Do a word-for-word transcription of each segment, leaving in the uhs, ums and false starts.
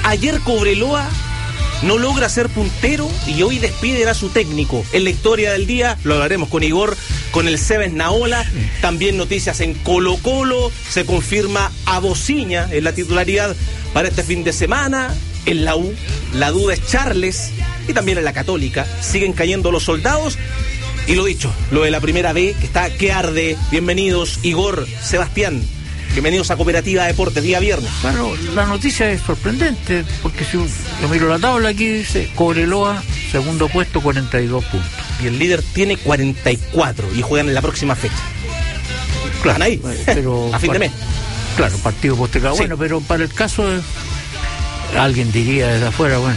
Ayer Cobreloa no logra ser puntero y hoy despiden a su técnico. En la historia del día lo hablaremos con Igor, con el Sebes Naola. También noticias en Colo Colo. Se confirma a Bociña en la titularidad para este fin de semana. En la U, la duda es Charles. Y también en la Católica siguen cayendo los soldados. Y lo dicho, lo de la primera B, que está que arde. Bienvenidos, Igor, Sebastián. Bienvenidos a Cooperativa Deportes, día viernes. Bueno, la noticia es sorprendente, porque si yo miro la tabla aquí, dice Cobreloa, segundo puesto, cuarenta y dos puntos. Y el líder tiene cuarenta y cuatro y juegan en la próxima fecha. Claro, ¿Están ahí? Pero a fin de mes. Claro, partido postergado. Sí. Bueno, pero para el caso de... Alguien diría desde afuera, bueno,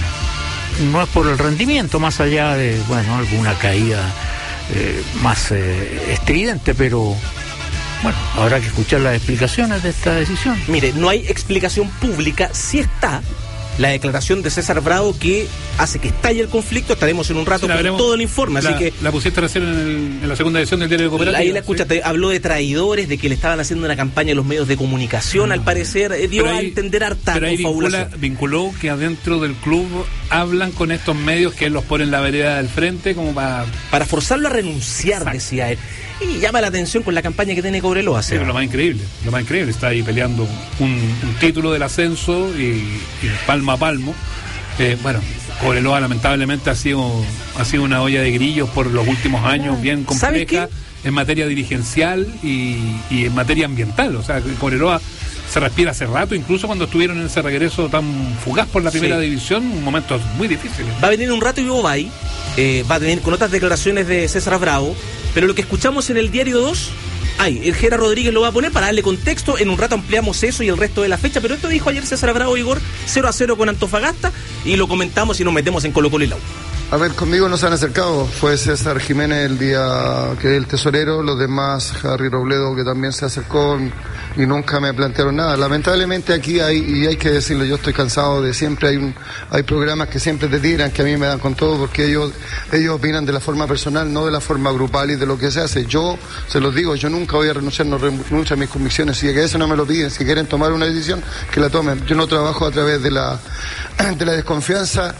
no es por el rendimiento, más allá de, bueno, alguna caída eh, más eh, estridente, pero... Bueno, habrá que escuchar las explicaciones de esta decisión. Mire, no hay explicación pública. Sí está la declaración de César Bravo que hace que estalle el conflicto. Estaremos en un rato sí, con veremos, todo el informe. La, así que la pusiste recién en, el, en la segunda edición del diario de Cooperativa. Ahí la escuchaste, ¿sí? Habló de traidores, de que le estaban haciendo una campaña en los medios de comunicación, ah, al parecer. Eh, dio ahí, a entender harta pero ahí vincula, vinculó que adentro del club hablan con estos medios que él los pone en la vereda del frente como para... Para forzarlo a renunciar, exacto, decía él. Y llama la atención con la campaña que tiene Cobreloa. Sí, pero lo más increíble, lo más increíble, está ahí peleando un, un título del ascenso y, y palmo a palmo. Eh, bueno, Cobreloa lamentablemente ha sido ha sido una olla de grillos por los últimos años, bien compleja en materia dirigencial y, y en materia ambiental. O sea, Cobreloa se respira hace rato, incluso cuando estuvieron en ese regreso tan fugaz por la primera sí. división, momentos muy difíciles. Va a venir un rato y va ahí, eh, va a venir con otras declaraciones de César Bravo, pero lo que escuchamos en el Diario dos, ay, el Gera Rodríguez lo va a poner para darle contexto. En un rato ampliamos eso y el resto de la fecha, pero esto dijo ayer César Bravo, Igor, cero a cero con Antofagasta, y lo comentamos y nos metemos en Colo Colo y la U. A ver, conmigo no se han acercado, fue César Jiménez el día que es el tesorero, los demás, Harry Robledo, que también se acercó y nunca me plantearon nada. Lamentablemente aquí hay, y hay que decirlo, yo estoy cansado de siempre, hay un, hay programas que siempre te tiran, que a mí me dan con todo, porque ellos, ellos opinan de la forma personal, no de la forma grupal y de lo que se hace. Yo, se los digo, yo nunca voy a renunciar, no renuncio a mis convicciones, si que eso no me lo piden, si quieren tomar una decisión, que la tomen. Yo no trabajo a través de la, de la desconfianza.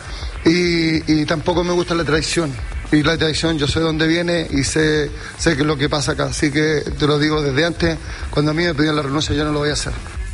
Y, y tampoco me gusta la traición. Y la traición yo sé dónde viene y sé, sé qué es lo que pasa acá. Así que te lo digo desde antes, cuando a mí me pedían la renuncia yo no lo voy a hacer.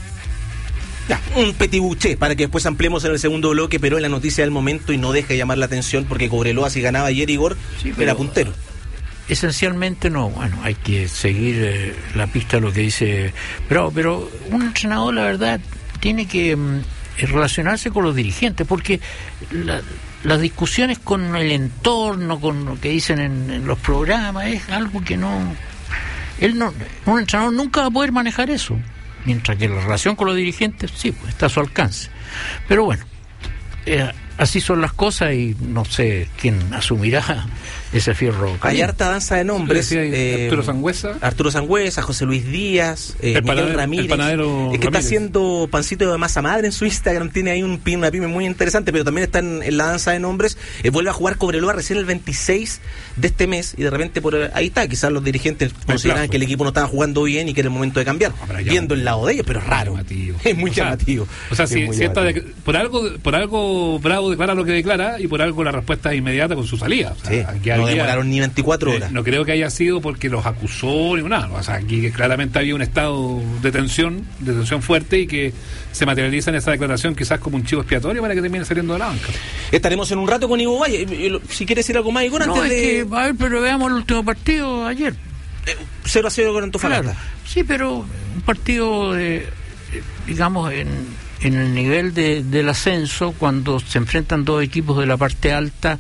Ya, un petibuché para que después ampliemos en el segundo bloque, pero en la noticia del momento y no deje de llamar la atención porque Cobreloa, si ganaba ayer, Igor, sí, era puntero. Esencialmente no, bueno, hay que seguir eh, la pista de lo que dice, pero, pero un entrenador, la verdad, tiene que... Mm, relacionarse con los dirigentes, porque la, las discusiones con el entorno, con lo que dicen en, en los programas, es algo que no... él no un entrenador nunca va a poder manejar eso, mientras que la relación con los dirigentes sí, pues está a su alcance. Pero bueno, eh, así son las cosas y no sé quién asumirá ese fierro. Hay harta danza de nombres. Sí, eh, Arturo Sangüesa. Arturo Sangüesa, José Luis Díaz, eh, el Miguel panadero, Ramírez. El panadero es que Ramírez. Está haciendo pancito de masa madre en su Instagram. Tiene ahí un, una pyme muy interesante, pero también está en, en la danza de nombres. Eh, vuelve a jugar Cobreloa recién el veintiséis de este mes y de repente por ahí está. Quizás los dirigentes consideraban que el equipo no estaba jugando bien y que era el momento de cambiar. No, viendo el lado de ellos, pero es raro. Llamativo. Es muy o sea, llamativo. O sea, es si, si está de, por algo por algo Bravo declara lo que declara y por algo la respuesta es inmediata con su salida. O sea, sí, aquí no había, demoraron ni veinticuatro horas. Eh, no creo que haya sido porque los acusó ni nada. O sea, aquí claramente había un estado de tensión, de tensión fuerte y que se materializa en esa declaración quizás como un chivo expiatorio para que termine saliendo de la banca. Estaremos en un rato con Ivo Valle. Si quieres decir algo más, Igor, no, antes es de... que, a ver, pero veamos el último partido ayer. Eh, cero a cero con Antofagasta. Claro. Sí, pero un partido, de, digamos, en, en el nivel de, del ascenso, cuando se enfrentan dos equipos de la parte alta,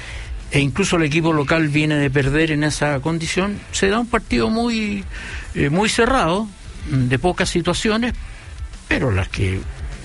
e incluso el equipo local viene de perder en esa condición, se da un partido muy, eh, muy cerrado, de pocas situaciones, pero las que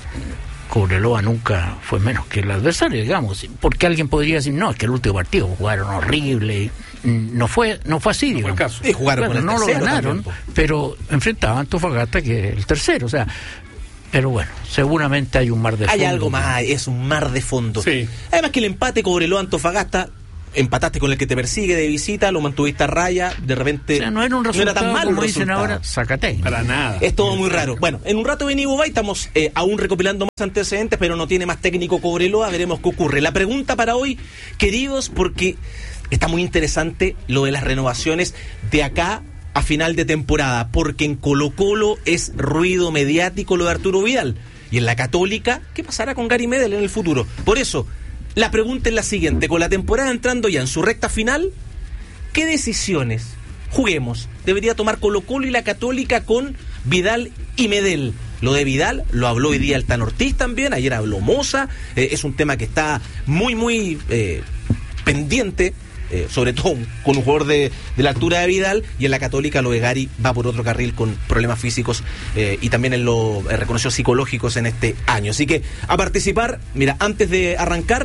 Cobreloa nunca fue menos que el adversario, digamos, porque alguien podría decir, no, es que el último partido jugaron horrible, no fue no fue así, no digamos. fue el caso. Sí, jugaron bueno, con el no lo ganaron, también, pero enfrentaban a Antofagasta, que es el tercero, o sea, pero bueno, seguramente hay un mar de fondo. Hay algo más, es un mar de fondo. Sí. Además que el empate Cobreloa-Antofagasta empataste con el que te persigue de visita, lo mantuviste a raya, de repente... O sea, no era un resultado, no era tan malo, como dicen ahora, Zacatén. Para nada. Es todo muy raro. Bueno, en un rato Benny Bobay, estamos eh, aún recopilando más antecedentes, pero no tiene más técnico Cobreloa, veremos qué ocurre. La pregunta para hoy, queridos, porque está muy interesante lo de las renovaciones de acá a final de temporada, porque en Colo-Colo es ruido mediático lo de Arturo Vidal, y en la Católica, ¿qué pasará con Gary Medel en el futuro? Por eso, la pregunta es la siguiente, con la temporada entrando ya en su recta final, ¿qué decisiones, juguemos, debería tomar Colo-Colo y la Católica con Vidal y Medel? Lo de Vidal lo habló hoy día el Tan Ortiz también, ayer habló Moza, eh, es un tema que está muy, muy eh, pendiente, eh, sobre todo con un jugador de, de la altura de Vidal, y en la Católica lo de Gary va por otro carril con problemas físicos eh, y también en lo eh, reconoció psicológicos en este año. Así que a participar, mira, antes de arrancar,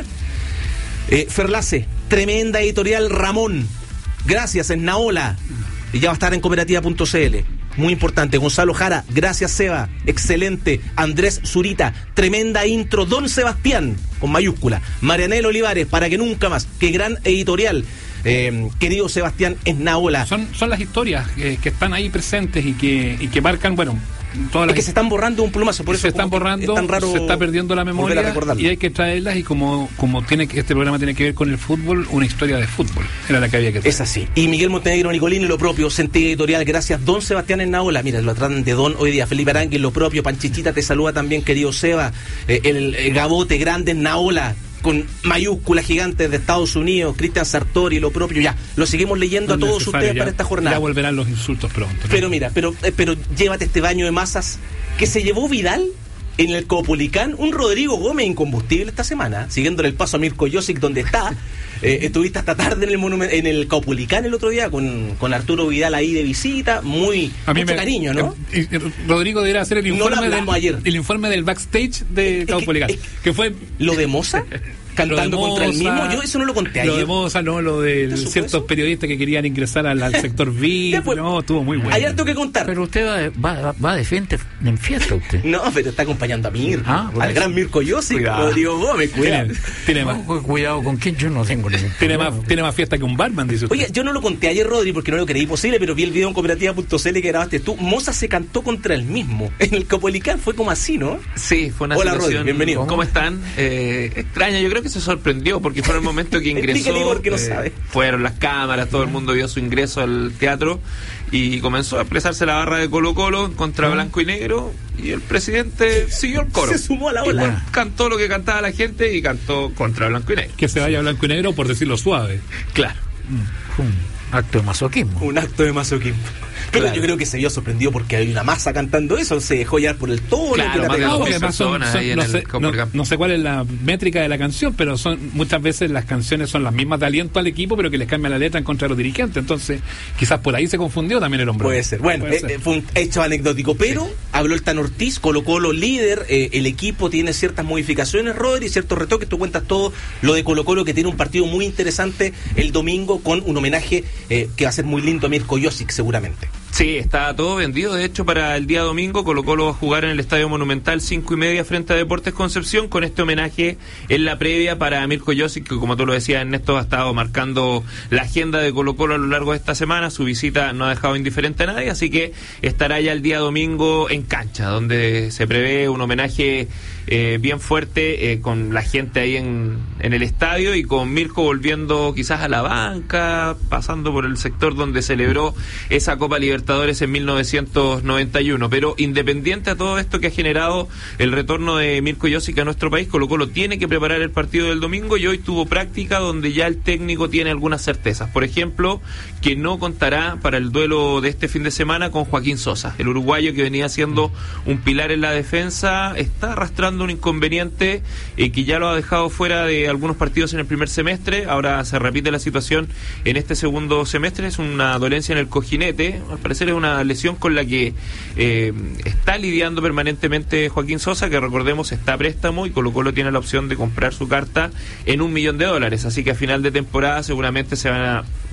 eh, Ferlace, tremenda editorial Ramón, gracias en Naola, y ya va a estar en cooperativa punto c l. Muy importante. Gonzalo Jara, gracias Seba, excelente. Andrés Zurita, tremenda intro. Don Sebastián, con mayúscula. Marianel Olivares, para que nunca más. Qué gran editorial. Eh, querido Sebastián Esnaola. Son, son las historias eh, que están ahí presentes y que, y que marcan, bueno, todas las... Es que se están borrando un plumazo, por eso se están borrando, es tan raro, se está perdiendo la memoria y hay que traerlas, y como, como tiene que, este programa tiene que ver con el fútbol, una historia de fútbol era la que había que traer. Es así. Y Miguel Montenegro Nicolini, lo propio, sentido editorial, gracias. Don Sebastián Esnaola, mira, lo tratan de Don hoy día. Felipe Aránguiz, lo propio. Panchichita te saluda también, querido Seba. Eh, el, el Gabote grande Esnaola, con mayúsculas gigantes de Estados Unidos, Cristian Sartori, lo propio, ya, lo seguimos leyendo no a todos ustedes ya, para esta jornada. Ya volverán los insultos pronto, ¿no? Pero mira, pero, eh, pero llévate este baño de masas que se llevó Vidal en el Caupolicán, un Rodrigo Gómez incombustible esta semana, siguiéndole el paso a Mirko Josic donde está. Eh, estuviste hasta tarde en el monument, en el Caupolicán el otro día con, con Arturo Vidal ahí de visita, muy a mí mucho me, cariño, ¿no? Eh, eh, Rodrigo debería hacer el informe, no del, el informe del backstage de Caupolicán, que, que fue lo de Moza. Cantando Moza, contra el mismo, yo eso no lo conté ayer. Lo de Moza, no, lo de ciertos eso? periodistas que querían ingresar al, al sector V I P, pues, no, estuvo muy bueno. Ayer tengo que contar. Pero usted va, va, va de frente en fiesta, usted. No, pero está acompañando a Mir, ah, al gran Mirko Josic, Rodrigo Gómez, cuidado. Tiene, tiene más, no, cuidado con quién, yo no tengo ningún tiene más, tiene más fiesta que un barman, dice usted. Oye, yo no lo conté ayer, Rodri, porque no lo creí posible, pero vi el video en cooperativa punto c l que grabaste tú. Moza se cantó contra el mismo en el Caupolicán, fue como así, ¿no? Sí, fue una Hola, situación. Rodri, bienvenido. ¿Cómo, ¿Cómo están? Eh, extraña, yo creo que se sorprendió porque fue el momento que ingresó. Porque no eh, sabe. Fueron las cámaras, todo el mundo vio su ingreso al teatro y comenzó a expresarse la barra de Colo Colo contra blanco y negro, y el presidente siguió el coro. Se sumó a la ola. Igual cantó lo que cantaba la gente y cantó contra blanco y negro. Que se vaya blanco y negro, por decirlo suave. Claro. Fue un acto de masoquismo. Un acto de masoquismo. Pero claro, yo creo que se vio sorprendido porque hay una masa cantando eso, se dejó llevar por el tono. Claro, que no, porque además son, son, no, sé, no, no sé cuál es la métrica de la canción, pero son muchas veces las canciones son las mismas de aliento al equipo, pero que les cambia la letra en contra de los dirigentes. Entonces, quizás por ahí se confundió también el hombre. Puede ser. Bueno, Puede eh, ser. Fue un hecho anecdótico, pero sí, habló el Tan Ortiz, Colo Colo líder, eh, el equipo tiene ciertas modificaciones, Rodri, ciertos retoques. Tú cuentas todo lo de Colo Colo, que tiene un partido muy interesante el domingo con un homenaje eh, que va a ser muy lindo a Mirko Josic, seguramente. Sí, está todo vendido. De hecho, para el día domingo Colo Colo va a jugar en el Estadio Monumental cinco y media frente a Deportes Concepción, con este homenaje en la previa para Mirko Josic, que como tú lo decías, Ernesto, ha estado marcando la agenda de Colo Colo a lo largo de esta semana. Su visita no ha dejado indiferente a nadie, así que estará ya el día domingo en cancha, donde se prevé un homenaje eh, bien fuerte eh, con la gente ahí en, en el estadio, y con Mirko volviendo quizás a la banca, pasando por el sector donde celebró esa Copa Libertadores en mil novecientos noventa y uno. Pero independiente a todo esto que ha generado el retorno de Mirko Josic a nuestro país, Colo Colo tiene que preparar el partido del domingo, y hoy tuvo práctica donde ya el técnico tiene algunas certezas. Por ejemplo, que no contará para el duelo de este fin de semana con Joaquín Sosa, el uruguayo que venía siendo un pilar en la defensa. Está arrastrando un inconveniente eh, que ya lo ha dejado fuera de algunos partidos en el primer semestre. Ahora se repite la situación en este segundo semestre. Es una dolencia en el cojinete. Al parecer es una lesión con la que eh, está lidiando permanentemente Joaquín Sosa, que recordemos está a préstamo, y Colo Colo tiene la opción de comprar su carta en un millón de dólares. Así que a final de temporada seguramente se van a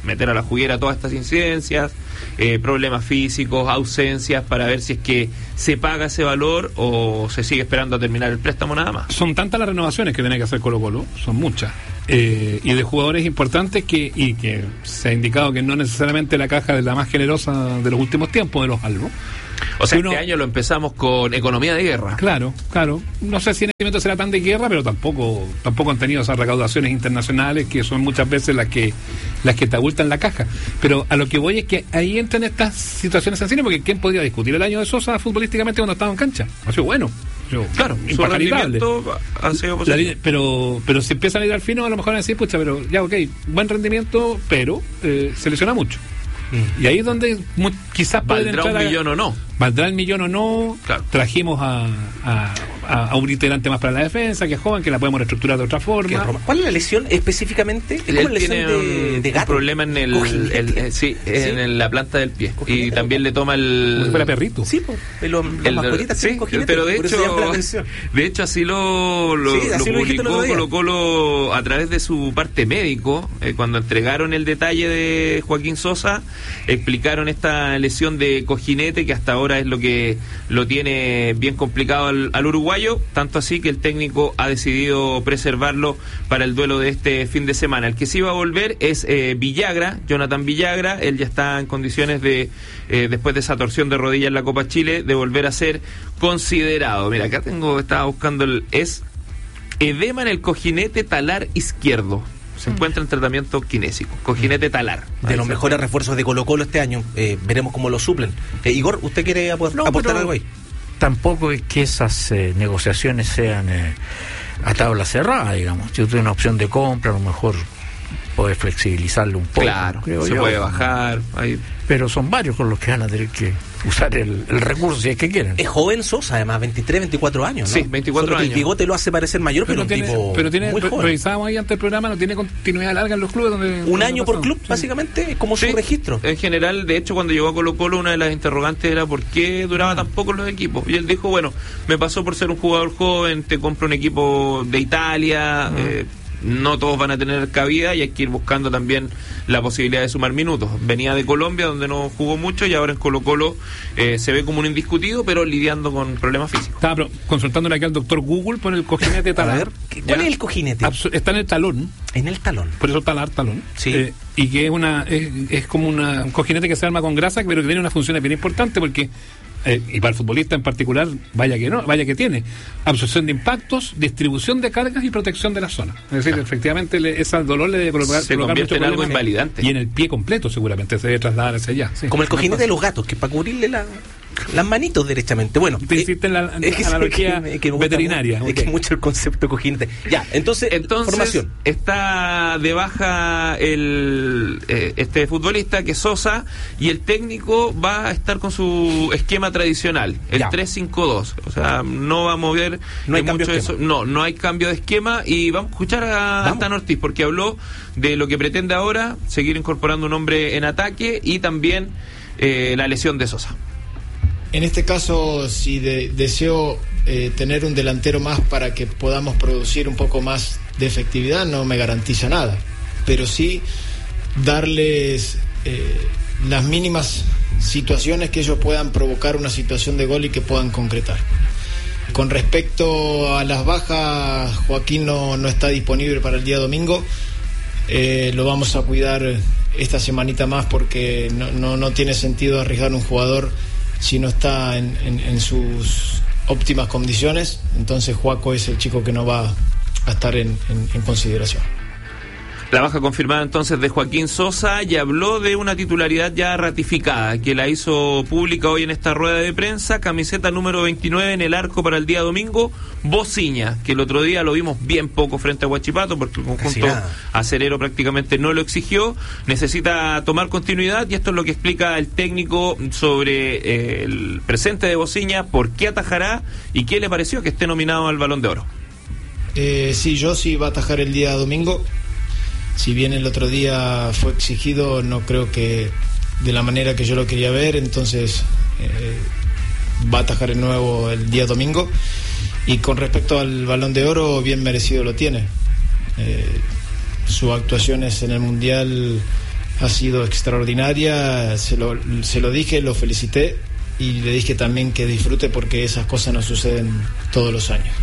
meter a la juguera todas estas incidencias, eh, problemas físicos, ausencias, para ver si es que se paga ese valor o se sigue esperando a terminar el préstamo nada más. Son tantas las renovaciones que tiene que hacer Colo-Colo, son muchas, eh, y de jugadores importantes que y que se ha indicado que no necesariamente la caja es la más generosa de los últimos tiempos de los Albos. O sea, Uno, este año lo empezamos con economía de guerra. Claro, claro. No sé si en este momento será tan de guerra, pero tampoco tampoco han tenido esas recaudaciones internacionales que son muchas veces las que las que te abultan la caja. Pero a lo que voy es que ahí entran estas situaciones sencillas, porque ¿quién podía discutir el año de Sosa futbolísticamente cuando estaba en cancha? Ha sido bueno. Yo, claro, su rendimiento ha sido positivo. Pero, pero si empiezan a ir al fino, a lo mejor van a decir, pucha, pero ya, ok, buen rendimiento, pero eh, se lesiona mucho. Y ahí es donde mu- quizás pueden ¿Valdrá entrar un a, millón o no? ¿Valdrá el millón o no? Claro. Trajimos a, a, a, a un integrante más para la defensa, que es joven, que la podemos reestructurar de otra forma. ¿Cuál es la lesión específicamente? ¿Es como Él lesión tiene de, un, de gato? un problema en el, Cojinete. el- el- sí, en el- la planta del pie. Cojinete. Y también le toma el... Como si fuera perrito. Sí, pues, los, los el- mascotitas sí, tienen cojinete, pero de por eso hecho, llama la atención. de hecho así lo, lo, Sí, así lo lo dijiste el publicó otro día. Colo Colo a través de su parte médico, eh, cuando entregaron el detalle de Joaquín Sosa, explicaron esta lesión de cojinete que hasta ahora es lo que lo tiene bien complicado al, al uruguayo, tanto así que el técnico ha decidido preservarlo para el duelo de este fin de semana. El que sí va a volver es eh, Villagra, Jonathan Villagra. Él ya está en condiciones de, eh, después de esa torsión de rodilla en la Copa Chile, de volver a ser considerado. Mira, acá tengo, estaba buscando el, es edema en el cojinete talar izquierdo. Se encuentra en tratamiento kinésico, cojinete talar. De los mejores refuerzos de Colo Colo este año, eh, veremos cómo lo suplen. Eh, Igor, ¿usted quiere apor- No, aportar pero algo ahí? Tampoco es que esas eh, negociaciones sean eh, a tabla cerrada, digamos. Si usted tiene una opción de compra, a lo mejor puede flexibilizarlo un poco. Claro, creo se yo. puede bajar. Hay... Pero son varios con los que van a tener que usar el, el recurso si es que quieren. Es joven Sosa, además, veintitrés, veinticuatro años, ¿no? Sí, veinticuatro Solo que años. El bigote lo hace parecer mayor, pero, Pero un tiene, tipo pero tiene muy re- joven. revisábamos ahí antes del programa, no tiene continuidad larga en los clubes donde Un donde año pasó. por club, Sí. básicamente, es como Sí, su registro. En general, de hecho, cuando llegó a Colo Colo, una de las interrogantes era por qué duraba tan poco en los equipos. Y él dijo, bueno, me pasó por ser un jugador joven, te compro un equipo de Italia, Mm. eh, no todos van a tener cabida y hay que ir buscando también la posibilidad de sumar minutos. Venía de Colombia, donde no jugó mucho, y ahora en Colo Colo eh, se ve como un indiscutido, pero lidiando con problemas físicos. Estaba pro- consultándole aquí al doctor Google por el cojinete A talar. ver, ¿cuál Ya. es el cojinete? Absu- Está en el talón, En el talón. por eso talar, talón. Sí. Eh, y que es una es, es como una, un cojinete que se arma con grasa, pero que tiene una función bien importante porque, eh, y para el futbolista en particular, vaya que no, vaya que tiene, absorción de impactos, distribución de cargas y protección de la zona. Es decir, efectivamente le, ese dolor le debe colocar, Se colocar convierte mucho en algo problema. invalidante. Y en el pie completo seguramente se debe trasladar hacia allá. Sí. Como el cojinete de los gatos, que es para cubrirle la, las manitos derechamente. Bueno, Te hiciste la es que- analogía es que- es que me gusta veterinaria. mucho- Es que Ok. es mucho el concepto cojinete. Ya, entonces, Entonces, formación. está de baja el eh, este futbolista, que es Sosa, y el técnico va a estar con su esquema tradicional, el Ya. tres cinco dos. O sea, no va a mover No hay eh, cambio mucho de eso. esquema. No, no hay cambio de esquema, y vamos a escuchar a Vamos. Tano Ortiz, porque habló de lo que pretende ahora, seguir incorporando un hombre en ataque, y también eh, la lesión de Sosa. En este caso, si de- deseo eh, tener un delantero más para que podamos producir un poco más de efectividad, no me garantiza nada, pero sí darles eh, las mínimas situaciones que ellos puedan provocar una situación de gol y que puedan concretar. Con respecto a las bajas, Joaquín no, no está disponible para el día domingo. Eh, lo vamos a cuidar esta semanita más porque no, no, no tiene sentido arriesgar un jugador si no está en, en, en sus óptimas condiciones. Entonces Joaco es el chico que no va a estar en, en, en consideración. La baja confirmada entonces de Joaquín Sosa, y habló de una titularidad ya ratificada, que la hizo pública hoy en esta rueda de prensa. Camiseta número veintinueve en el arco para el día domingo, Bociña, que el otro día lo vimos bien poco frente a Huachipato, porque el Casi conjunto nada. acerero prácticamente no lo exigió. Necesita tomar continuidad, y esto es lo que explica el técnico sobre eh, el presente de Bociña, por qué atajará y qué le pareció que esté nominado al Balón de Oro. Eh, sí, yo sí va a atajar el día domingo. Si bien el otro día fue exigido, no creo que de la manera que yo lo quería ver, entonces eh, va a atajar el nuevo el día domingo. Y con respecto al Balón de Oro, bien merecido lo tiene. Eh, sus actuaciones en el Mundial ha sido extraordinaria. Se lo, se lo dije, lo felicité y le dije también que disfrute porque esas cosas no suceden todos los años.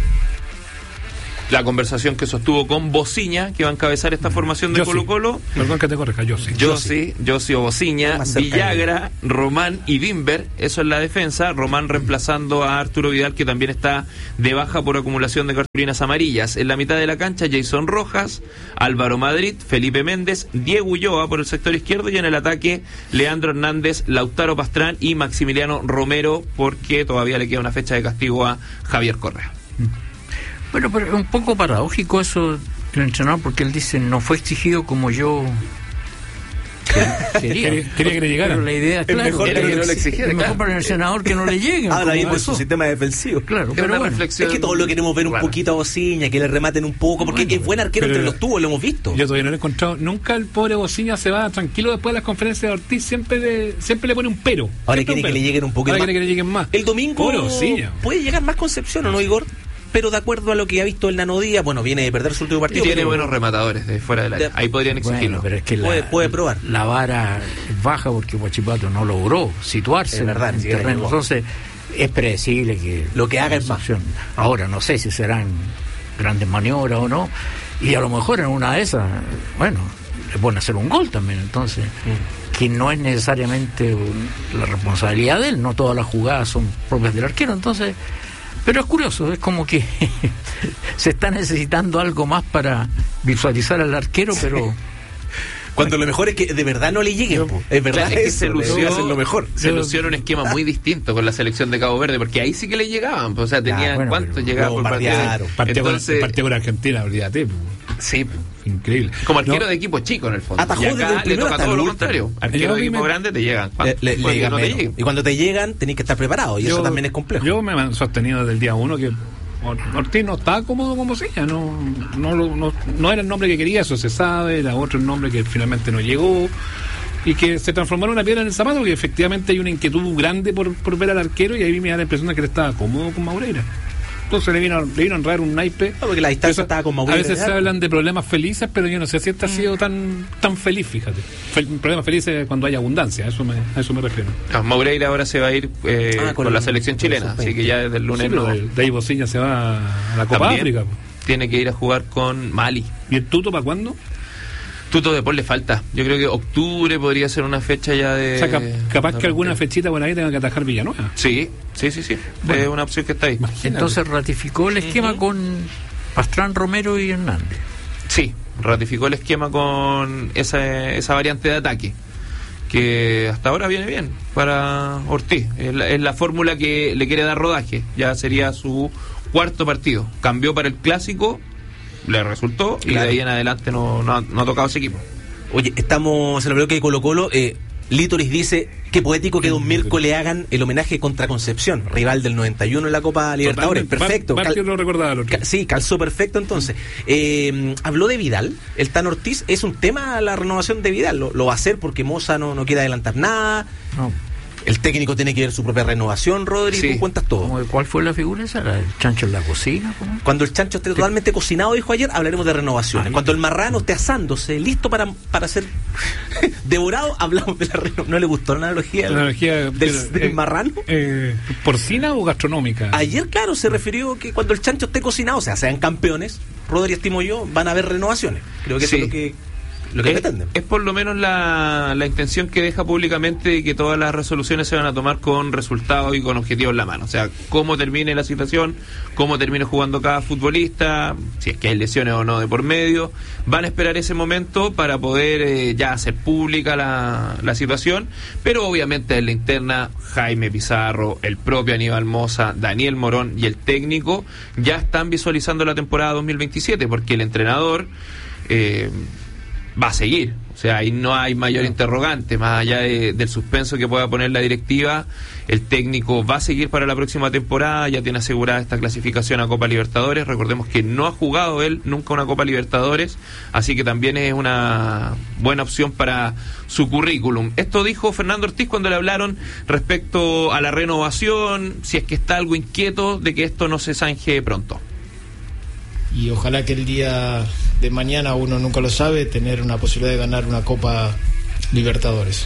La conversación que sostuvo con Bociña, que va a encabezar esta formación de Yo Colo sí. Colo. Perdón que te corrija, yo sí. Yossi, Yossi o Bociña, Villagra, Román y Bimber, eso es la defensa. Román reemplazando a Arturo Vidal, que también está de baja por acumulación de cartulinas amarillas. En la mitad de la cancha, Jason Rojas, Álvaro Madrid, Felipe Méndez, Diego Ulloa por el sector izquierdo, y en el ataque, Leandro Hernández, Lautaro Pastrán y Maximiliano Romero, porque todavía le queda una fecha de castigo a Javier Correa. Bueno, pero es un poco paradójico eso del entrenador, porque él dice, no fue exigido como yo quería. Quería, quería que le llegara. Pero la idea, claro, mejor era que que no le le exigiera, es mejor claro. para el entrenador que no le lleguen. Ahora como mismo es pasó. su sistema defensivo. Claro, Es pero una bueno. reflexión. Es que todos lo queremos ver un Claro. poquito a Bociña, que le rematen un poco, porque Bueno, es buen arquero pero- entre los tubos, lo hemos visto. Yo todavía no lo he encontrado. Nunca el pobre Bociña se va tranquilo después de las conferencias de Ortiz. Siempre le, siempre le pone un pero. Ahora Siempre quiere un que pero. le lleguen un poquito Ahora más. quiere que le lleguen más. El domingo Pobre Bociña. puede llegar más Concepción, ¿o no, Igor? Pero de acuerdo a lo que ha visto el Nanodía, bueno, viene de perder su último Y partido. tiene pero- buenos rematadores de fuera del área. Ahí podrían exigirlo. Bueno, pero es que la, Puede- puede probar. la vara es baja porque Huachipato no logró situarse Es verdad, en ni el siquiera terreno. llegó. Entonces, es predecible que Lo que haga es más. Concepción- Ahora, no sé si serán grandes maniobras o no, y a lo mejor en una de esas, bueno, le pueden hacer un gol también, entonces, Mm. que no es necesariamente un- la responsabilidad de él, no todas las jugadas son propias del arquero, entonces. Pero es curioso, es como que se está necesitando algo más para visualizar al arquero, pero Cuando lo mejor es que de verdad no le lleguen. po. Es verdad, Claro, es que eso, se le lució, debe hacer lo mejor. se lució en un esquema muy distinto con la selección de Cabo Verde, porque ahí sí que le llegaban, pues, o sea, tenían Ya, bueno, cuántos pero llegaban por partido. bombardearon. Partido con, Entonces, partido con Argentina, olvídate. po. sí, Increíble. como arquero No, de equipo chico en el fondo. Atajó y desde el acá le primero toca hasta todo el lo último. contrario. Arquero Yo de equipo me- grande te llegan. Le- ¿Cuánto? le- le Puede que llegan no te menos. lleguen. Y cuando te llegan, tenés que estar preparado. Y eso yo- también es complejo. Yo me he sostenido desde el día uno que Or- Ortiz no estaba cómodo como Bociña, no, no, lo- no, no era el nombre que quería, eso se sabe, era otro nombre que finalmente no llegó y que se transformó en una piedra en el zapato, porque efectivamente hay una inquietud grande por, por ver al arquero, y ahí me da la impresión de que él estaba cómodo con Maureira. Entonces le vino, le vino a enredar un naipe. No, porque la distancia Eso- estaba con A Maureira veces de se arco. hablan de problemas felices, pero yo no sé si este ha sido tan tan feliz, fíjate. Fel- problemas felices cuando hay abundancia, a eso me, a eso me refiero. Ah, Maureira ahora se va a ir eh, Ah, con, con la el- selección con el chilena, sub así veinte. que ya desde el Sí, lunes pero no. de, de ahí Bociña se va a la Copa También África. po. tiene que ir a jugar con Mali. ¿Y el Tuto para cuándo? Tuto de Paul le falta. Yo creo que octubre podría ser una fecha ya de. O sea, cap- capaz de- que alguna fechita por ahí tenga que atajar Villanueva. Sí, sí, sí, sí. Bueno. Es una opción que está ahí. entonces ratificó el esquema con Pastrán, Romero y Hernández. Sí, ratificó el esquema con esa, esa variante de ataque, que hasta ahora viene bien para Ortiz. Es la, es la fórmula que le quiere dar rodaje. Ya sería su cuarto partido. Cambió para el clásico, le resultó, y Claro. de ahí en adelante no, no, ha, no ha tocado ese equipo. Oye, estamos, se lo veo que Colo Colo, eh, Lítoris dice, qué poético que Don Mirko le hagan el homenaje contra Concepción, rival del noventa y uno en la Copa Libertadores. Totalmente. Perfecto. Bar- Cal- Barrio lo recordaba al otro. Ca- Sí, calzó perfecto entonces. Eh, habló de Vidal, el Tan Ortiz, es un tema la renovación de Vidal, lo, lo va a hacer porque Moza no, no quiere adelantar nada, No, el técnico tiene que ver su propia renovación, Rodri, Sí. tú cuentas todo. ¿cómo- ¿cuál fue la figura esa? ¿La del chancho en la cocina? ¿Cómo? Cuando el chancho esté totalmente cocinado, dijo ayer, hablaremos de renovaciones. Ah, Cuando el marrano esté asándose, listo para, para ser devorado, hablamos de la renovación. ¿No le gustó la analogía, La energía del, pero, del eh, marrano? eh, ¿Porcina o gastronómica? Ayer, claro, se refirió que cuando el chancho esté cocinado, o sea, sean campeones, Rodri, estimo yo, van a haber renovaciones. Creo que Sí. eso es lo que, lo que es, pretenden. es por lo menos la, la intención que deja públicamente de que todas las resoluciones se van a tomar con resultados y con objetivos en la mano. O sea, cómo termine la situación, cómo termine jugando cada futbolista, si es que hay lesiones o no de por medio. Van a esperar ese momento para poder eh, ya hacer pública la, la situación, pero obviamente en la interna, Jaime Pizarro, el propio Aníbal Moza, Daniel Morón y el técnico ya están visualizando la temporada dos mil veintisiete, porque el entrenador... Eh, va a seguir, o sea, ahí no hay mayor interrogante, más allá de, del suspenso que pueda poner la directiva, el técnico va a seguir para la próxima temporada, ya tiene asegurada esta clasificación a Copa Libertadores, recordemos que no ha jugado él nunca una Copa Libertadores, así que también es una buena opción para su currículum. Esto dijo Fernando Ortiz cuando le hablaron respecto a la renovación, si es que está algo inquieto de que esto no se zanje pronto. Y ojalá que el día de mañana, uno nunca lo sabe, tener una posibilidad de ganar una Copa Libertadores.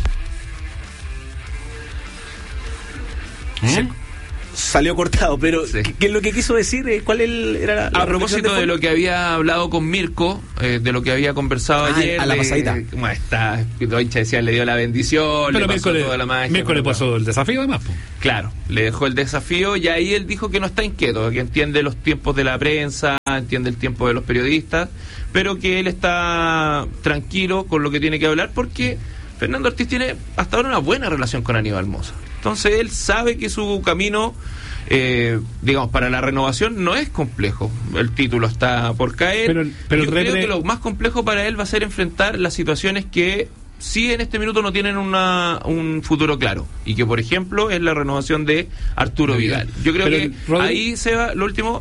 ¿Mm? Salió cortado, pero sí. ¿qué es lo que quiso decir? ¿Cuál el, era la, la A propósito de, de lo que había hablado con Mirko, eh, de lo que había conversado ah, ayer. A la pasadita. Eh, bueno, está, Doincha decía, le dio la bendición, pero le pasó Mirko toda la magia. Mirko le pasó el desafío además. Po. Claro, le dejó el desafío y ahí él dijo que no está inquieto, que entiende los tiempos de la prensa, entiende el tiempo de los periodistas, pero que él está tranquilo con lo que tiene que hablar porque Fernando Ortiz tiene hasta ahora una buena relación con Aníbal Mosa. Entonces él sabe que su camino, eh, digamos, para la renovación no es complejo. El título está por caer. Pero, pero Yo repre... creo que lo más complejo para él va a ser enfrentar las situaciones que sí en este minuto no tienen una, un futuro claro. Y que, por ejemplo, es la renovación de Arturo Vidal. Yo creo pero, que Rodri... ahí se va, lo último,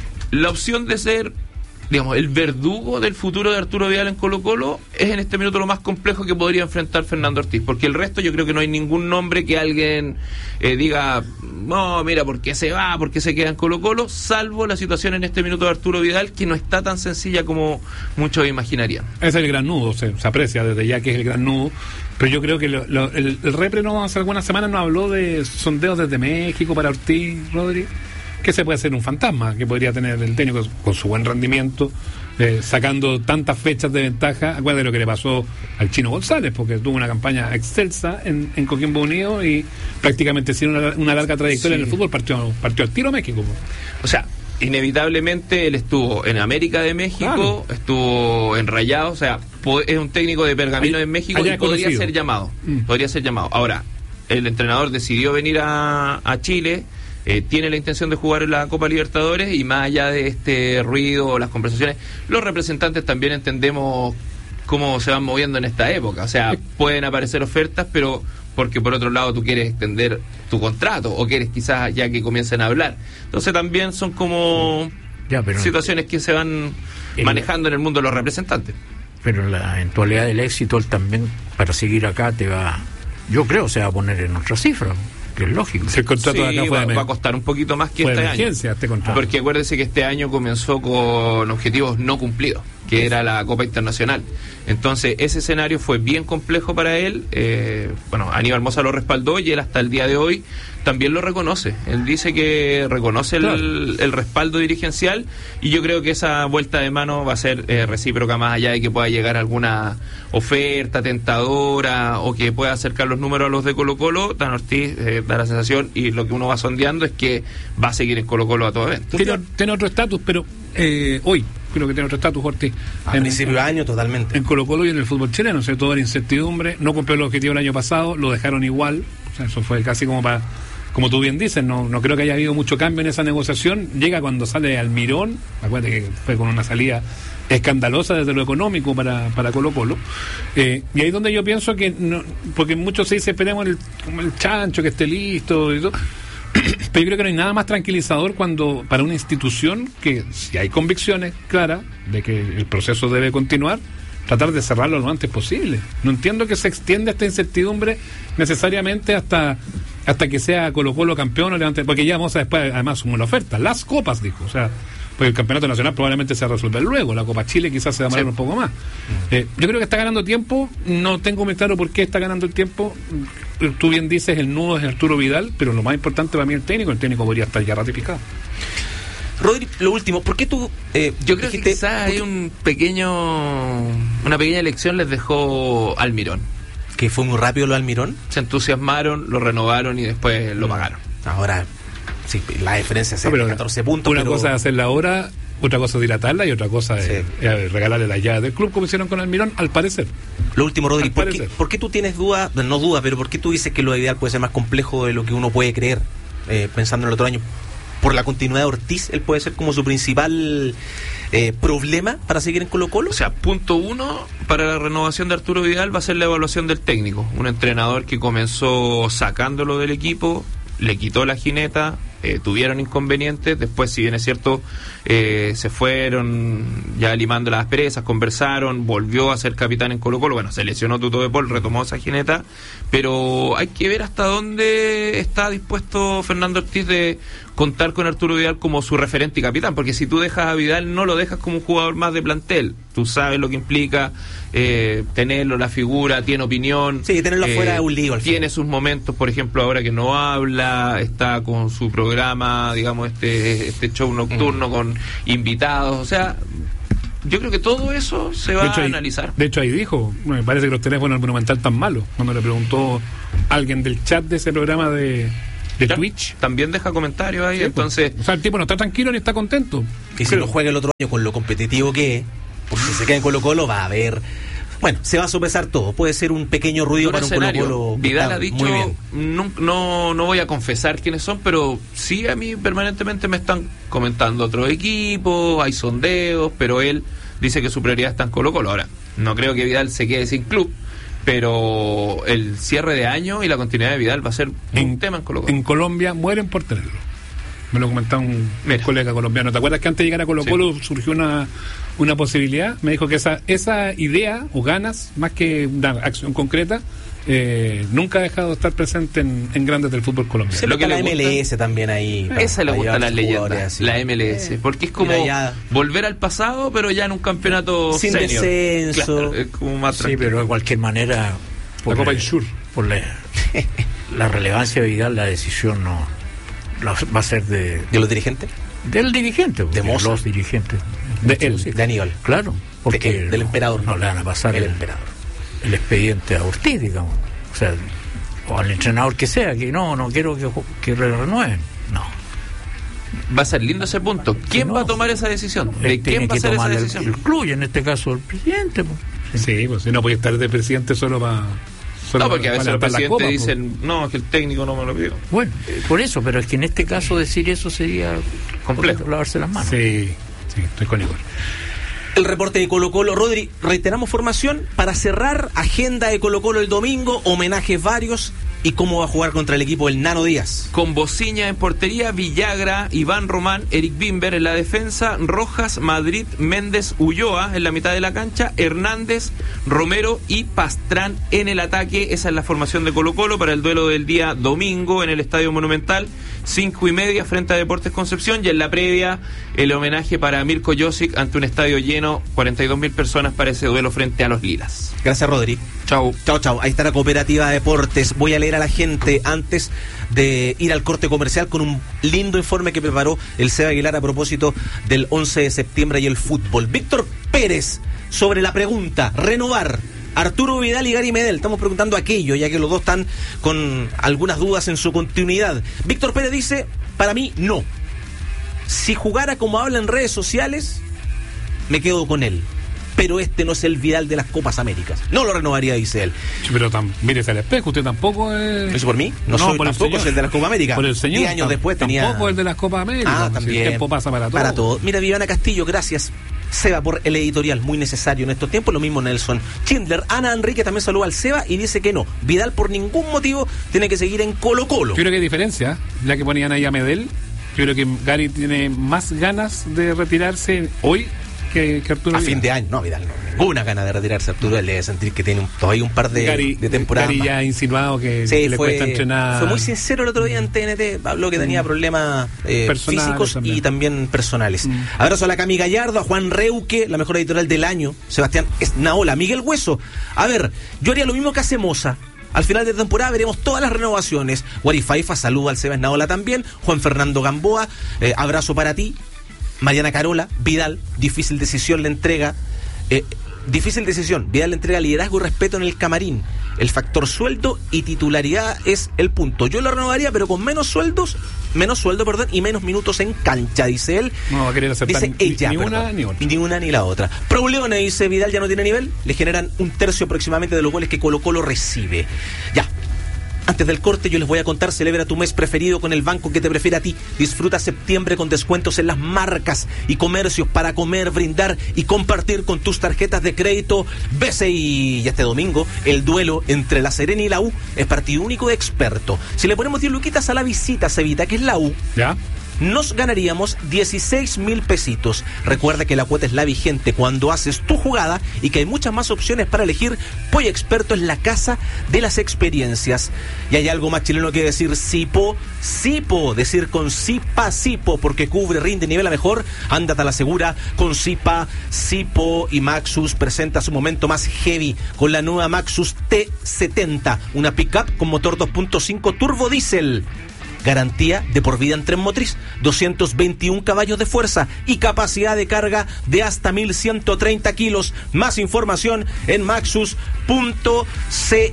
la opción de ser, digamos, el verdugo del futuro de Arturo Vidal en Colo-Colo es en este minuto lo más complejo que podría enfrentar Fernando Ortiz, porque el resto yo creo que no hay ningún nombre que alguien eh, diga, no, mira, ¿por qué se va? ¿Por qué se queda en Colo-Colo? Salvo la situación en este minuto de Arturo Vidal, que no está tan sencilla como muchos imaginarían. Es el gran nudo, se, se aprecia desde ya que es el gran nudo, pero yo creo que lo, lo, el, el repre no hace algunas semanas nos habló de sondeos desde México para Ortiz, Rodri, que se puede hacer un fantasma que podría tener el técnico con su buen rendimiento, eh, sacando tantas fechas de ventaja. Acuérdate lo que le pasó al Chino González, porque tuvo una campaña excelsa en, en Coquimbo Unido y prácticamente sin una, una larga trayectoria sí. en el fútbol, partió, partió al tiro a México. O sea, inevitablemente él estuvo en América de México, claro. estuvo en Rayados, o sea, es un técnico de pergamino Ay, en México y podría conocido. ser llamado. Mm. Podría ser llamado. Ahora, el entrenador decidió venir a, a Chile. Eh, tiene la intención de jugar en la Copa Libertadores y más allá de este ruido o las conversaciones, los representantes también entendemos cómo se van moviendo en esta época. O sea, pueden aparecer ofertas, pero porque por otro lado tú quieres extender tu contrato o quieres quizás ya que comiencen a hablar. Entonces también son como ya, pero situaciones que se van el, manejando en el mundo de los representantes. Pero en la eventualidad del éxito, él también para seguir acá te va, yo creo, se va a poner en otra cifra. Que es lógico. Si el contrato sí, de acá va, va a costar un poquito más que este año. Este contrato. Porque acuérdese que este año comenzó con objetivos no cumplidos, que era la Copa Internacional. Entonces, ese escenario fue bien complejo para él. Eh, bueno, Aníbal Mosa lo respaldó y él hasta el día de hoy también lo reconoce. Él dice que reconoce el, claro. el respaldo dirigencial y yo creo que esa vuelta de mano va a ser eh, recíproca más allá de que pueda llegar alguna oferta tentadora o que pueda acercar los números a los de Colo-Colo. Dan Ortiz eh, da la sensación y lo que uno va sondeando es que va a seguir en Colo-Colo a todo evento. Tiene, tiene otro estatus, pero eh, hoy creo que tiene otro estatus, Ortiz. A en, principio de año, totalmente. En Colo-Colo y en el fútbol chileno, o sea, toda la incertidumbre, no cumplió el objetivo el año pasado, lo dejaron igual, o sea, eso fue casi como para, como tú bien dices, no, no creo que haya habido mucho cambio en esa negociación. Llega cuando sale Almirón, acuérdate que fue con una salida escandalosa desde lo económico para, para Colo-Colo, eh, y ahí es donde yo pienso que, no, porque muchos se dicen, esperemos el, como el chancho que esté listo y todo. Pero yo creo que no hay nada más tranquilizador cuando para una institución que si hay convicciones claras de que el proceso debe continuar, tratar de cerrarlo lo antes posible. No entiendo que se extienda esta incertidumbre necesariamente hasta hasta que sea Colo-Colo campeón o levante, porque ya vamos a después además una oferta, las copas, dijo, o sea, pues el campeonato nacional probablemente se resuelve luego, la Copa Chile quizás se va a demorar sí. un poco más. Eh, yo creo que está ganando tiempo, no tengo muy claro por qué está ganando el tiempo. Tú bien dices, el nudo es Arturo Vidal, pero lo más importante para mí es el técnico, el técnico podría estar ya ratificado. Rodri, lo último, ¿por qué tú...? Eh, yo creo dijiste, que quizás hay un pequeño, una pequeña elección les dejó Almirón. ¿Que fue muy rápido lo Almirón? Se entusiasmaron, lo renovaron y después lo pagaron. Ahora... Sí, la diferencia es no, catorce puntos. Una pero... cosa es hacerla ahora, otra cosa es dilatarla y otra cosa sí. es, es regalarle las llaves del club como hicieron con Almirón, al parecer. Lo último, Rodri, ¿por qué, ¿por qué tú tienes dudas? No dudas, pero ¿por qué tú dices que lo ideal puede ser más complejo de lo que uno puede creer eh, pensando en el otro año? ¿Por la continuidad de Ortiz? ¿Él puede ser como su principal eh, problema para seguir en Colo-Colo? O sea, punto uno, para la renovación de Arturo Vidal va a ser la evaluación del técnico. Un entrenador que comenzó sacándolo del equipo, le quitó la jineta, eh, tuvieron inconvenientes, después si bien es cierto, eh, se fueron ya limando las asperezas, conversaron, volvió a ser capitán en Colo Colo, bueno, se lesionó Tuto de Paul, retomó esa jineta, pero hay que ver hasta dónde está dispuesto Fernando Ortiz de contar con Arturo Vidal como su referente y capitán, porque si tú dejas a Vidal, no lo dejas como un jugador más de plantel, tú sabes lo que implica eh, tenerlo, la figura, tiene opinión. Sí, tenerlo eh, afuera es un lío al Tiene final. sus momentos, por ejemplo, ahora que no habla, está con su programa, digamos, este este show nocturno mm. con invitados, o sea, yo creo que todo eso se va hecho, a ahí, analizar. De hecho, ahí dijo, me parece que los teléfonos del Monumental tan malos, cuando le preguntó alguien del chat de ese programa de... de Claro, Twitch. También deja comentarios ahí, Sí, entonces... pues. O sea, el tipo no está tranquilo ni está contento. Y si Creo. no juega el otro año con lo competitivo que es, porque si se queda en Colo Colo va a haber... Bueno, se va a sopesar todo. Puede ser un pequeño ruido para un Colo Colo. Vidal ha dicho, muy bien. No, no, no voy a confesar quiénes son, pero sí a mí permanentemente me están comentando otros equipos, hay sondeos, pero él dice que su prioridad está en Colo Colo. Ahora, no creo que Vidal se quede sin club, pero el cierre de año y la continuidad de Vidal va a ser en, un tema en Colo Colo. En Colombia mueren por tenerlo. Me lo comentaba un Mira. colega colombiano. ¿Te acuerdas que antes de llegar a Colo Colo Sí. surgió una, una posibilidad? Me dijo que esa, esa idea o ganas, más que una acción concreta, eh, nunca ha dejado de estar presente en, en grandes del fútbol colombiano. Siempre Lo que está la le gusta- M L S también ahí. Esa le para gusta a llevar las leyendas, jugadores así. la M L S, porque es como Mira, ya- volver al pasado, pero ya en un campeonato Sin senior. descenso. Claro, es como más Sí, tranquilo. pero de cualquier manera, La Copa la- Insur. por la, la relevancia de Vidal, la decisión no la- va a ser de ¿De los dirigentes? del dirigente, porque De Moza. los dirigentes De él. Sí, De Aníbal. claro, porque De él, del emperador. no le van a pasar El el, emperador. el expediente a Ortiz, digamos, o sea, o al entrenador que sea, que no, no quiero que, ju- que re- renueven, no. Va a ser lindo ese punto. ¿Quién No. va a tomar esa decisión? ¿De Él tiene quién va a que ser esa tomar el, decisión? el club, y en este caso el presidente, pues. Sí, pues si no puede estar de presidente solo para... No, porque a veces los presidentes dicen, no, es que el técnico no me lo pidió. Bueno, eh, por eso, pero es que en este caso decir eso sería Complejo. lavarse las manos. Sí, sí, estoy con Igor. El reporte de Colo Colo. Rodri, reiteramos formación para cerrar agenda de Colo Colo el domingo, homenajes varios y cómo va a jugar contra el equipo del Nano Díaz. Con Bociña en portería, Villagra, Iván Román, Eric Bimber en la defensa, Rojas, Madrid, Méndez, Ulloa en la mitad de la cancha, Hernández, Romero y Pastrán en el ataque. Esa es la formación de Colo Colo para el duelo del día domingo en el Estadio Monumental, cinco y media frente a Deportes Concepción, y en la previa el homenaje para Mirko Josic ante un estadio lleno, cuarenta y dos mil personas para ese duelo frente a los Lilas. Gracias, Rodri. Chau. Chao, chao. Ahí está la Cooperativa de Deportes. Voy a leer a la gente antes de ir al corte comercial con un lindo informe que preparó el Seba Aguilar a propósito del once de septiembre y el fútbol. Víctor Pérez, sobre la pregunta, renovar Arturo Vidal y Gary Medel. Estamos preguntando aquello, ya que los dos están con algunas dudas en su continuidad. Víctor Pérez dice, para mí, no. Si jugara como habla en redes sociales, me quedo con él. Pero este no es el Vidal de las Copas Américas. No lo renovaría, dice él. Sí, pero tam, mírese al espejo, usted tampoco es... ¿Lo hizo por mí? No, soy, por el tampoco señor. es el de las Copas Américas. Por el señor. Diez años tam- después tenía... Tampoco el de las Copas Américas. Ah, pues, también. El tiempo pasa para todo. Para todo. Mira, Viviana Castillo, gracias, Seba, por el editorial, muy necesario en estos tiempos. Lo mismo Nelson Schindler. Ana Enrique también saluda al Seba y dice que no. Vidal por ningún motivo tiene que seguir en Colo Colo. Yo creo que hay diferencia, ya que ponían ahí a Medel. Yo creo que Gary tiene más ganas de retirarse hoy que, que Arturo A Vidal. fin de año, no, Vidal, no, ninguna gana de retirarse. Arturo él debe sentir que tiene un, todavía un par de, Gary, de temporadas. Gary más. ya ha insinuado que, Sí, que le fue, cuesta entrenar. fue muy sincero el otro día en T N T. Habló que tenía problemas eh, Personales físicos también. y también personales. Mm. Abrazo a la Cami Gallardo, a Juan Reuque, la mejor editorial del año, Sebastián Esnaola, Miguel Hueso. A ver, yo haría lo mismo que hace Moza. Al final de temporada veremos todas las renovaciones. Wari Faifa, saludo al Seba Esnaola también. Juan Fernando Gamboa, eh, abrazo para ti. Mariana Carola, Vidal, difícil decisión le entrega. Eh, difícil decisión, Vidal le entrega liderazgo y respeto en el camarín. El factor sueldo y titularidad es el punto. Yo lo renovaría, pero con menos sueldos, menos sueldo, perdón, y menos minutos en cancha, dice él. No va a querer aceptar Dice ni, ella, ni perdón, una ni otra. ni una ni la otra. Proleone dice, Vidal ya no tiene nivel, le generan un tercio aproximadamente de los goles que Colo Colo recibe. Ya. Antes del corte yo les voy a contar, celebra tu mes preferido con el banco que te prefiere a ti. Disfruta septiembre con descuentos en las marcas y comercios para comer, brindar y compartir con tus tarjetas de crédito B C I. Y este domingo el duelo entre La Serena y la U es partido único de experto. Si le ponemos diez luquitas a la visita, Cevita, que es la U, ¿ya? Nos ganaríamos dieciséis mil pesitos. Recuerda que la cuota es la vigente cuando haces tu jugada y que hay muchas más opciones para elegir. Polla Experto es la casa de las experiencias. Y hay algo más chileno que decir Sipo, Sipo, decir con Sipa, Sipo, porque cubre, rinde, nivela mejor. Ándate a la segura con Sipa, Sipo. Y Maxus presenta su momento más heavy con la nueva Maxus T setenta, una pickup con motor dos punto cinco turbo diésel. Garantía de por vida en tren motriz, doscientos veintiún caballos de fuerza y capacidad de carga de hasta mil ciento treinta kilos. Más información en maxus punto c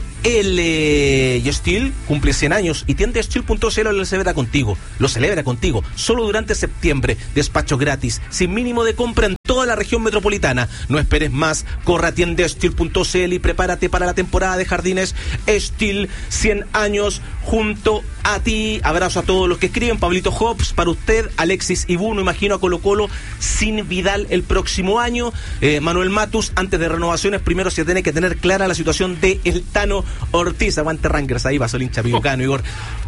l. Y Steel cumple cien años y tiende Steel punto c l lo celebra contigo. Lo celebra contigo. Solo durante septiembre. Despacho gratis, sin mínimo de compra en toda la región metropolitana. No esperes más. Corre a tiende Steel punto c l y prepárate para la temporada de jardines Steel. cien años junto a ti. Abrazo a todos los que escriben. Pablito Hobbs, para usted. Alexis Ibuno, imagino a Colo Colo sin Vidal el próximo año. Eh, Manuel Matus, antes de renovaciones, primero se tiene que tener clara la situación de el Tano Ortiz. Aguante Rangers, ahí va el hincha pibucano, Igor.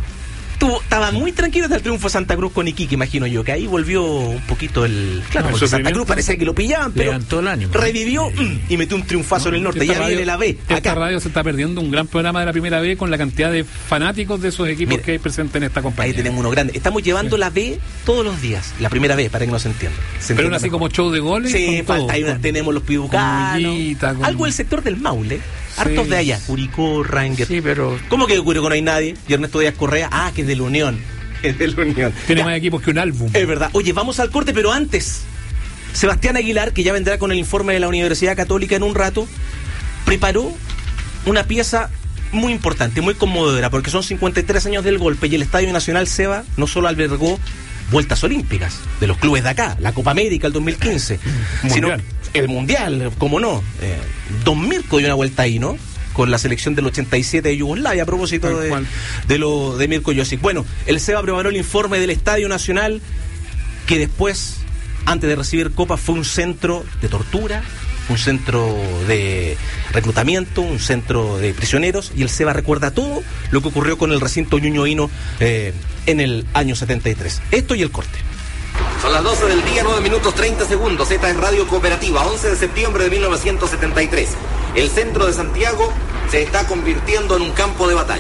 Tú estaba muy tranquilo hasta el triunfo de Santa Cruz con Iquique, imagino yo, que ahí volvió un poquito el... Claro, porque Santa Cruz parecía que lo pillaban, pero levantó el ánimo, revivió mm, y metió un triunfazo no, en el norte. Ya radio, viene la B. Esta acá. radio se está perdiendo un gran programa de la primera B con la cantidad de fanáticos de esos equipos. Mira, que hay presentes en esta compañía. Ahí tenemos uno grande. Estamos llevando sí. la B todos los días, la primera B, para que no se entienda. Se pero así como show de goles. Sí, falta, todo, ahí con, tenemos los pibucanos. Con... Algo del sector del Maule. Hartos sí. de allá, Curicó, Rangers. Sí, pero... ¿Cómo que de Curicó no hay nadie? Y Ernesto Díaz Correa, ah, que es de la Unión. Es de la Unión. Tiene ya. más equipos que un álbum. Es verdad. Oye, vamos al corte, pero antes, Sebastián Aguilar, que ya vendrá con el informe de la Universidad Católica en un rato, preparó una pieza muy importante, muy conmovedora, porque son cincuenta y tres años del golpe y el Estadio Nacional Seba no solo albergó vueltas olímpicas de los clubes de acá, la Copa América el dos mil quince, sino el Mundial, como no. Eh, Don Mirko dio una vuelta ahí, ¿no? Con la selección del ochenta y siete de Yugoslavia, a propósito de, de lo de Mirko Josic. Bueno, el Seba preparó el informe del Estadio Nacional, que después, antes de recibir copas, fue un centro de tortura, un centro de reclutamiento, un centro de prisioneros, y el Seba recuerda todo lo que ocurrió con el recinto ñuñoíno eh, en el año setenta y tres. Esto y el corte. Son las doce del día, nueve minutos treinta segundos. Esta es Radio Cooperativa, once de septiembre de mil novecientos setenta y tres. El centro de Santiago se está convirtiendo en un campo de batalla.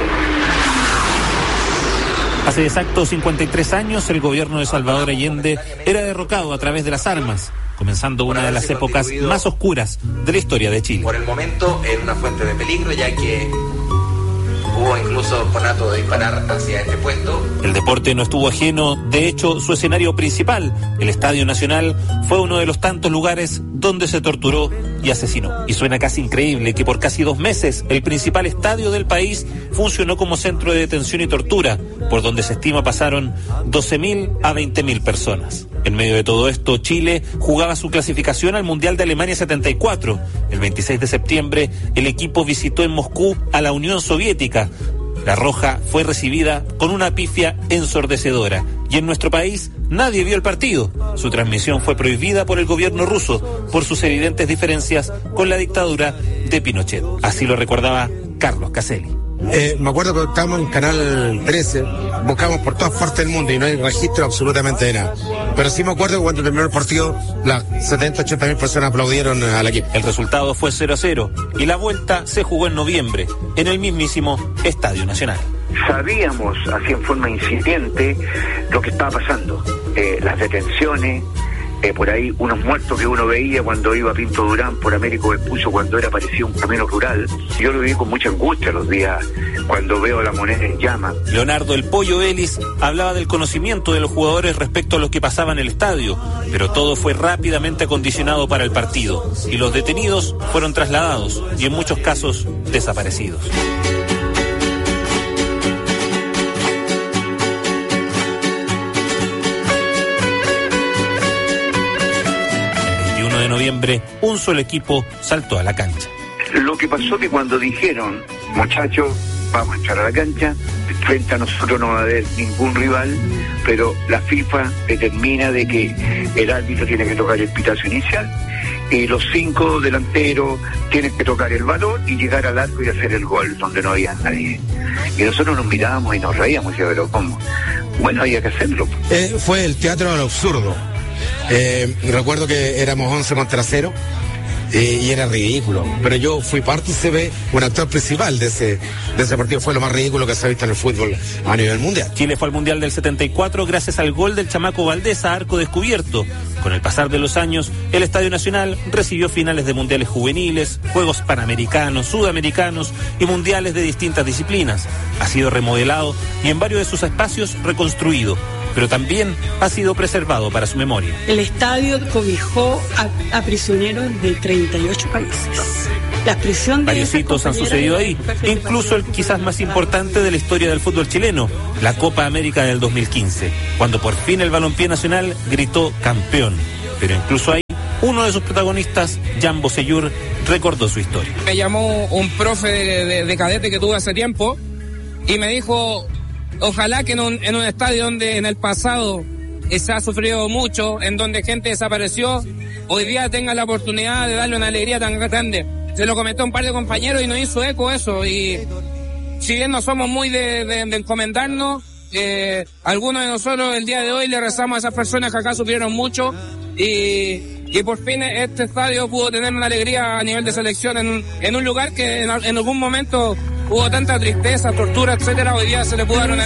Hace exactos cincuenta y tres años, el gobierno de Salvador Allende era derrocado a través de las armas, comenzando una de las épocas más oscuras de la historia de Chile. Por el momento, en una fuente de peligro, ya que hubo incluso conato de disparar hacia este puesto. El deporte no estuvo ajeno, de hecho, su escenario principal, el Estadio Nacional, fue uno de los tantos lugares donde se torturó y asesinó. Y suena casi increíble que por casi dos meses el principal estadio del país funcionó como centro de detención y tortura, por donde se estima pasaron doce mil a veinte mil personas. En medio de todo esto, Chile jugaba su clasificación al Mundial de Alemania setenta y cuatro. El veintiséis de septiembre, el equipo visitó en Moscú a la Unión Soviética. La Roja fue recibida con una pifia ensordecedora. Y en nuestro país nadie vio el partido. Su transmisión fue prohibida por el gobierno ruso por sus evidentes diferencias con la dictadura de Pinochet. Así lo recordaba Carlos Caselli. Eh, me acuerdo que estábamos en Canal trece, buscamos por todas partes del mundo y no hay registro absolutamente de nada. Pero sí me acuerdo que cuando terminó el partido, las setenta, ochenta mil personas aplaudieron al equipo. El resultado fue cero a cero y la vuelta se jugó en noviembre, en el mismísimo Estadio Nacional. Sabíamos, así en forma incipiente, lo que estaba pasando. Eh, las detenciones, eh, por ahí unos muertos que uno veía cuando iba a Pinto Durán por Américo Vespucio, cuando era parecido un camino rural. Yo lo viví con mucha angustia los días cuando veo la moneda en llamas. Leonardo El Pollo Vélez hablaba del conocimiento de los jugadores respecto a lo que pasaba en el estadio, pero todo fue rápidamente acondicionado para el partido y los detenidos fueron trasladados y en muchos casos desaparecidos. De noviembre, un solo equipo saltó a la cancha. Lo que pasó que cuando dijeron, muchachos, vamos a entrar a la cancha, frente a nosotros no va a haber ningún rival, pero la FIFA determina de que el árbitro tiene que tocar el pitazo inicial y los cinco delanteros tienen que tocar el balón y llegar al arco y hacer el gol donde no había nadie. Y nosotros nos mirábamos y nos reíamos, ya, pero ¿cómo? Bueno, había que hacerlo. Eh, fue el teatro del absurdo. Eh, recuerdo que éramos once contra cero. Eh, y era ridículo, pero yo fui partícipe, un actor principal de ese de ese partido. Fue lo más ridículo que se ha visto en el fútbol a nivel mundial. Chile fue al Mundial del setenta y cuatro gracias al gol del chamaco Valdés a arco descubierto. Con el pasar de los años, el Estadio Nacional recibió finales de mundiales juveniles, Juegos Panamericanos, Sudamericanos y mundiales de distintas disciplinas. Ha sido remodelado y en varios de sus espacios reconstruido, pero también ha sido preservado para su memoria. El estadio cobijó a, a prisioneros de treinta y ocho países. La prisión de Varios hitos han sucedido ahí, incluso el quizás más importante de la historia del fútbol chileno, la Copa América del dos mil quince, cuando por fin el balompié nacional gritó campeón. Pero incluso ahí, uno de sus protagonistas, Jan Bosellur, recordó su historia. Me llamó un profe de, de, de cadete que tuve hace tiempo y me dijo: ojalá que en un, en un estadio donde en el pasado se ha sufrido mucho, en donde gente desapareció, hoy día tenga la oportunidad de darle una alegría tan grande. Se lo comentó un par de compañeros y nos hizo eco eso. Y si bien no somos muy de, de, de encomendarnos, eh, algunos de nosotros el día de hoy le rezamos a esas personas que acá sufrieron mucho y, y por fin este estadio pudo tener una alegría a nivel de selección en un, en un lugar que en, en algún momento hubo tanta tristeza, tortura, etcétera. Hoy día se le pudo dar una